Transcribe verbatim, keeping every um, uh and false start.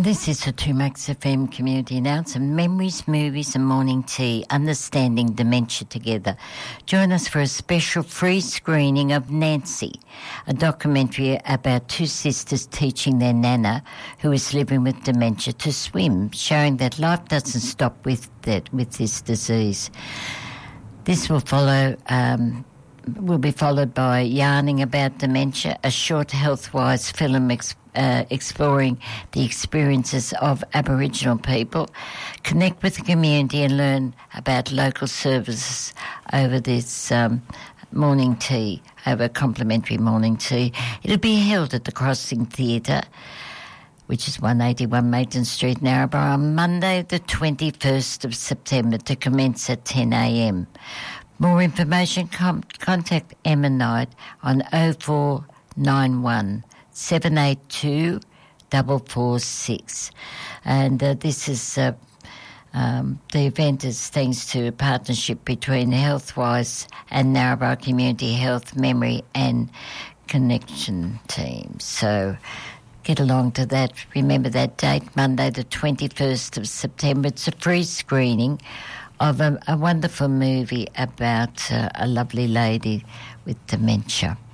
And this is the two Max F M community announcer. Memories, movies and morning tea, understanding dementia together. Join us for a special free screening of Nancy, a documentary about two sisters teaching their nana, who is living with dementia, to swim, showing that life doesn't stop with that, with this disease. This will follow... Um, will be followed by Yarning About Dementia, a short health-wise film ex- uh, exploring the experiences of Aboriginal people. Connect with the community and learn about local services over this um, morning tea, over complimentary morning tea. It'll be held at the Crossing Theatre, which is one eighty-one Maiden Street, Narrabri, on Monday the twenty-first of September to commence at ten a.m. More information, com- contact Emma Knight on oh four nine one, seven eight two, four four six. And uh, this is, uh, um, the event is thanks to a partnership between Healthwise and Narrabri Community Health, Memory and Connection teams. So get along to that. Remember that date, Monday the twenty-first of September. It's a free screening of a, a wonderful movie about uh, a lovely lady with dementia.